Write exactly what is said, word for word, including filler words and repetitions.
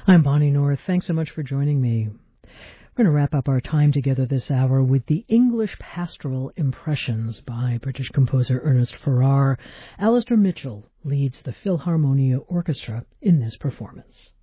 I'm Bonnie North. Thanks so much for joining me. We're going to wrap up our time together this hour with the English Pastoral Impressions by British composer Ernest Farrar. Alistair Mitchell leads the Philharmonia Orchestra in this performance.